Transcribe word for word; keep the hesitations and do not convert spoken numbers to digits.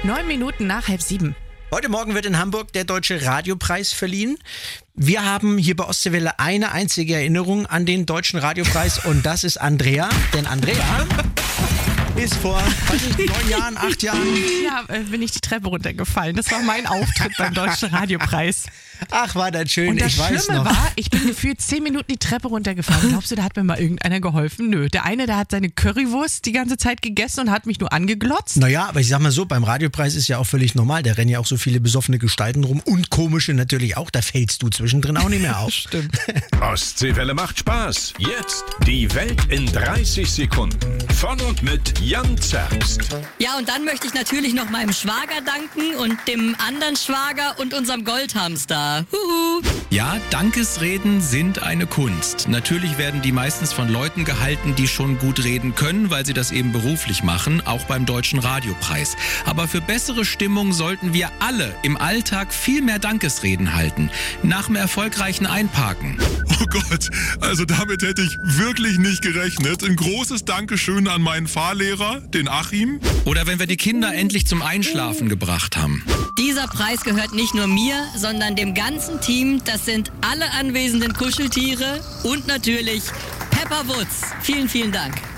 Neun Minuten nach halb sieben. Heute Morgen wird in Hamburg der Deutsche Radiopreis verliehen. Wir haben hier bei Ostseewelle eine einzige Erinnerung an den Deutschen Radiopreis und das ist Andrea. Denn Andrea ist vor, weiß ich, neun Jahren, acht Jahren... Ja, äh, bin ich die Treppe runtergefallen. Das war mein Auftritt beim Deutschen Radiopreis. Ach, war das schön, Und das ich weiß Schlimme noch. war, ich bin gefühlt zehn Minuten die Treppe runtergefallen. Glaubst du, da hat mir mal irgendeiner geholfen? Nö. Der eine, der hat seine Currywurst die ganze Zeit gegessen und hat mich nur angeglotzt. Naja, aber ich sag mal so, beim Radiopreis ist ja auch völlig normal. Da rennen ja auch so viele besoffene Gestalten rum und komische natürlich auch. Da fällst du zwischendrin auch nicht mehr auf. Stimmt. Ostseewelle macht Spaß. Jetzt die Welt in dreißig Sekunden. Von und mit Jan Zerbst. Ja, und dann möchte ich natürlich noch meinem Schwager danken und dem anderen Schwager und unserem Goldhamster. Huhu. Ja, Dankesreden sind eine Kunst. Natürlich werden die meistens von Leuten gehalten, die schon gut reden können, weil sie das eben beruflich machen, auch beim Deutschen Radiopreis. Aber für bessere Stimmung sollten wir alle im Alltag viel mehr Dankesreden halten. Nach dem erfolgreichen Einparken. Oh Gott, also damit hätte ich wirklich nicht gerechnet. Ein großes Dankeschön an meinen Fahrlehrer, den Achim. Oder wenn wir die Kinder endlich zum Einschlafen gebracht haben. Dieser Preis gehört nicht nur mir, sondern dem ganzen Team. Das sind alle anwesenden Kuscheltiere und natürlich Pepper Woods. Vielen, vielen Dank.